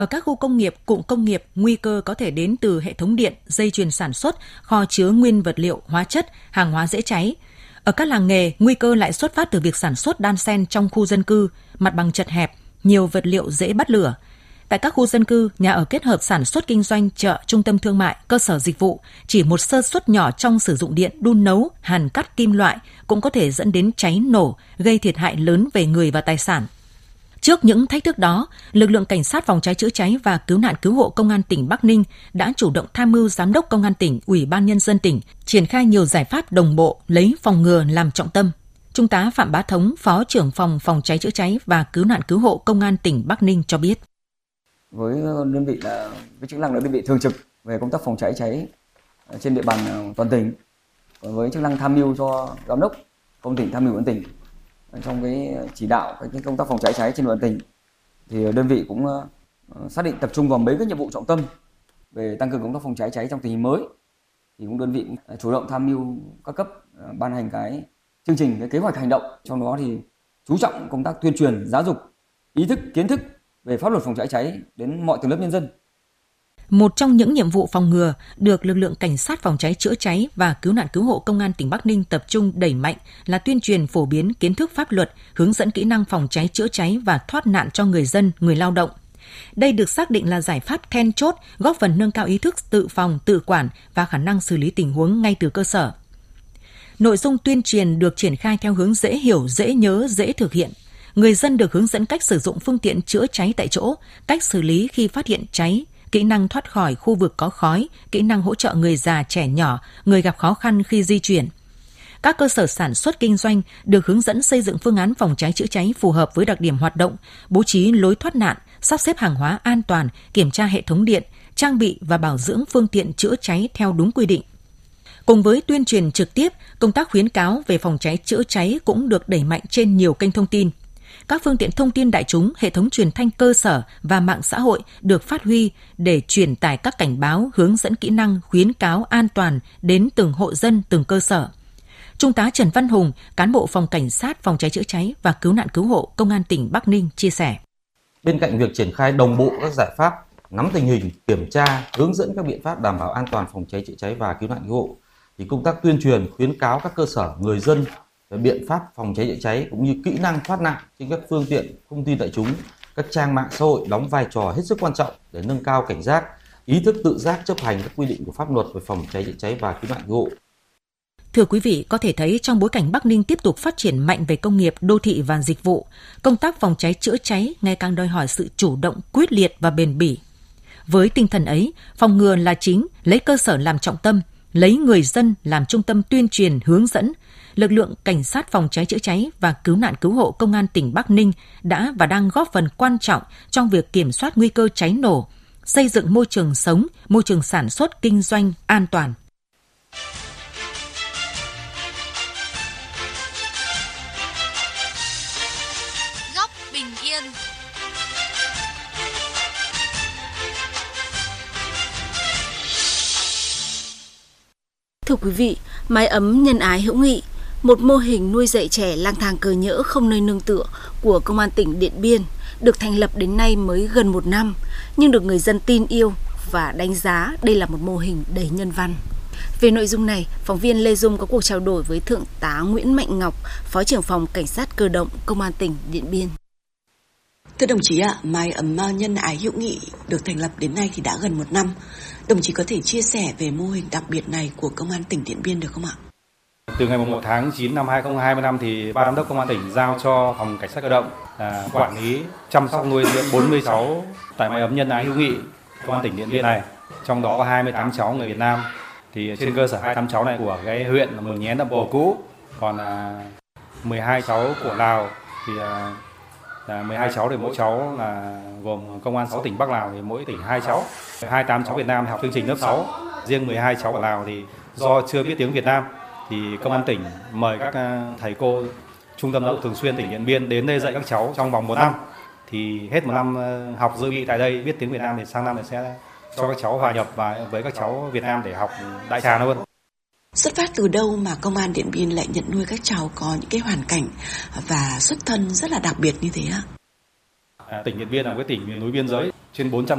Ở các khu công nghiệp, cụm công nghiệp, nguy cơ có thể đến từ hệ thống điện, dây chuyền sản xuất, kho chứa nguyên vật liệu, hóa chất, hàng hóa dễ cháy. Ở các làng nghề, nguy cơ lại xuất phát từ việc sản xuất đan xen trong khu dân cư, mặt bằng chật hẹp, nhiều vật liệu dễ bắt lửa. Tại các khu dân cư, nhà ở kết hợp sản xuất kinh doanh, chợ, trung tâm thương mại, cơ sở dịch vụ, chỉ một sơ suất nhỏ trong sử dụng điện, đun nấu, hàn cắt kim loại cũng có thể dẫn đến cháy nổ, gây thiệt hại lớn về người và tài sản. Trước những thách thức đó, lực lượng cảnh sát phòng cháy chữa cháy và cứu nạn cứu hộ Công an tỉnh Bắc Ninh đã chủ động tham mưu Giám đốc Công an tỉnh, Ủy ban Nhân dân tỉnh triển khai nhiều giải pháp đồng bộ, lấy phòng ngừa làm trọng tâm. Trung tá Phạm Bá Thống, Phó trưởng phòng phòng cháy chữa cháy và cứu nạn cứu hộ Công an tỉnh Bắc Ninh cho biết. Với đơn vị là với chức năng là đơn vị thường trực về công tác phòng cháy cháy trên địa bàn toàn tỉnh, còn với chức năng tham mưu cho Giám đốc Công tỉnh, tham mưu Công tỉnh trong cái chỉ đạo cái công tác phòng cháy cháy trên địa bàn tỉnh, thì đơn vị cũng xác định tập trung vào mấy cái nhiệm vụ trọng tâm về tăng cường công tác phòng cháy cháy trong tình hình mới. Thì cũng đơn vị cũng chủ động tham mưu các cấp ban hành cái chương trình, cái kế hoạch hành động, trong đó thì chú trọng công tác tuyên truyền, giáo dục, ý thức, kiến thức về pháp luật phòng cháy cháy đến mọi tầng lớp nhân dân. Một trong những nhiệm vụ phòng ngừa được lực lượng cảnh sát phòng cháy chữa cháy và cứu nạn cứu hộ Công an tỉnh Bắc Ninh tập trung đẩy mạnh là tuyên truyền phổ biến kiến thức pháp luật, hướng dẫn kỹ năng phòng cháy chữa cháy và thoát nạn cho người dân, người lao động. Đây được xác định là giải pháp then chốt, góp phần nâng cao ý thức tự phòng, tự quản và khả năng xử lý tình huống ngay từ cơ sở. Nội dung tuyên truyền được triển khai theo hướng dễ hiểu, dễ nhớ, dễ thực hiện. Người dân được hướng dẫn cách sử dụng phương tiện chữa cháy tại chỗ, cách xử lý khi phát hiện cháy, kỹ năng thoát khỏi khu vực có khói, kỹ năng hỗ trợ người già, trẻ nhỏ, người gặp khó khăn khi di chuyển. Các cơ sở sản xuất kinh doanh được hướng dẫn xây dựng phương án phòng cháy chữa cháy phù hợp với đặc điểm hoạt động, bố trí lối thoát nạn, sắp xếp hàng hóa an toàn, kiểm tra hệ thống điện, trang bị và bảo dưỡng phương tiện chữa cháy theo đúng quy định. Cùng với tuyên truyền trực tiếp, công tác khuyến cáo về phòng cháy chữa cháy cũng được đẩy mạnh trên nhiều kênh thông tin. Các phương tiện thông tin đại chúng, hệ thống truyền thanh cơ sở và mạng xã hội được phát huy để truyền tải các cảnh báo, hướng dẫn kỹ năng, khuyến cáo an toàn đến từng hộ dân, từng cơ sở. Trung tá Trần Văn Hùng, cán bộ phòng cảnh sát phòng cháy chữa cháy và cứu nạn cứu hộ Công an tỉnh Bắc Ninh chia sẻ. Bên cạnh việc triển khai đồng bộ các giải pháp nắm tình hình, kiểm tra, hướng dẫn các biện pháp đảm bảo an toàn phòng cháy chữa cháy và cứu nạn cứu hộ, thì công tác tuyên truyền, khuyến cáo các cơ sở, người dân về biện pháp phòng cháy chữa cháy cũng như kỹ năng thoát nạn trên các phương tiện thông tin đại chúng, các trang mạng xã hội đóng vai trò hết sức quan trọng để nâng cao cảnh giác, ý thức tự giác chấp hành các quy định của pháp luật về phòng cháy chữa cháy và cứu nạn cứu hộ. Thưa quý vị, có thể thấy trong bối cảnh Bắc Ninh tiếp tục phát triển mạnh về công nghiệp, đô thị và dịch vụ, công tác phòng cháy chữa cháy ngày càng đòi hỏi sự chủ động, quyết liệt và bền bỉ. Với tinh thần ấy, phòng ngừa là chính, lấy cơ sở làm trọng tâm, lấy người dân làm trung tâm tuyên truyền, hướng dẫn, lực lượng cảnh sát phòng cháy chữa cháy và cứu nạn cứu hộ Công an tỉnh Bắc Ninh đã và đang góp phần quan trọng trong việc kiểm soát nguy cơ cháy nổ, xây dựng môi trường sống, môi trường sản xuất kinh doanh an toàn. Góc bình yên. Thưa quý vị, mái ấm nhân ái hữu nghị, một mô hình nuôi dạy trẻ lang thang cơ nhỡ không nơi nương tựa của Công an tỉnh Điện Biên được thành lập đến nay mới gần 1 năm, nhưng được người dân tin yêu và đánh giá đây là một mô hình đầy nhân văn. Về nội dung này, phóng viên Lê Dung có cuộc trao đổi với Thượng tá Nguyễn Mạnh Ngọc, Phó trưởng phòng Cảnh sát cơ động Công an tỉnh Điện Biên. Thưa đồng chí ạ, mái ấm nhân ái hữu nghị được thành lập đến nay thì đã gần 1 năm. Đồng chí có thể chia sẻ về mô hình đặc biệt này của Công an tỉnh Điện Biên được không ạ? Từ ngày 1 tháng 9 năm 2025 thì Ban Giám đốc Công an tỉnh giao cho Phòng Cảnh sát cơ động quản lý chăm sóc nuôi dưỡng 46 tại mái ấm nhân ái hữu nghị Công an tỉnh Điện Biên này. Trong đó có 28 cháu người Việt Nam. Thì trên cơ sở 28 cháu này của cái huyện là Mường Nhén, Nậm Pồ cũ, còn 12 cháu của Lào thì 12 cháu thì mỗi cháu là gồm công an 6 tỉnh Bắc Lào thì mỗi tỉnh 2 cháu. 28 cháu Việt Nam học chương trình lớp 6. Riêng 12 cháu ở Lào thì do chưa biết tiếng Việt Nam thì Công an tỉnh mời các thầy cô Trung tâm giáo dục thường xuyên tỉnh Điện Biên đến đây dạy các cháu trong vòng 1 năm. Thì hết 1 năm học dự bị tại đây biết tiếng Việt Nam thì sang năm sẽ cho các cháu hòa nhập với các cháu Việt Nam để học đại trà luôn. Xuất phát từ đâu mà Công an Điện Biên lại nhận nuôi các cháu có những cái hoàn cảnh và xuất thân rất là đặc biệt như thế ạ? Tỉnh Điện Biên là một cái tỉnh miền núi biên giới, trên 400